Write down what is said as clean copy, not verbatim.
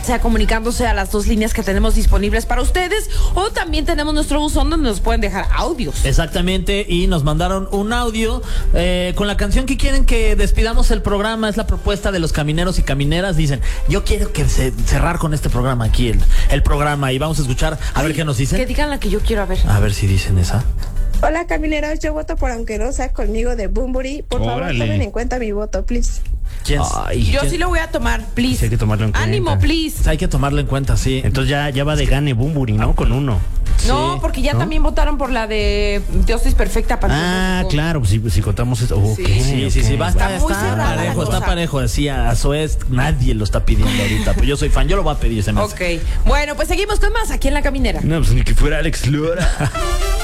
sea comunicándose a las dos líneas que tenemos disponibles para ustedes, o también tenemos nuestro buzón donde nos pueden dejar audios. Exactamente, y nos mandaron un audio con la canción que quieren que despidamos el programa. Es la propuesta de los camineros y camineras. Dicen, yo quiero que cerrar con este programa aquí, el programa, y vamos a escuchar a ver qué nos dicen. Que digan la que yo quiero, a ver si dicen esa. Hola camineros, yo voto por aunque no sea conmigo de Bunbury. Por favor, tomen en cuenta mi voto, please. Yo sí lo voy a tomar, please. Sí, hay que tomarlo en cuenta. Ánimo, please. Hay que tomarlo en cuenta, sí. Entonces ya va de gane Bunbury, ¿no? Con 1. No, Sí, porque ya ¿no? también votaron por la de Dosis Perfecta para Claro, pues si contamos esto. Okay, Sí, va, está muy cerrada la parejo, cosa. está parejo. Así a Zoé nadie lo está pidiendo ahorita. Pero yo soy fan, yo lo voy a pedir ese mensaje. Ok. Bueno, pues seguimos con más aquí en La Caminera. No, pues ni que fuera Alex Lora.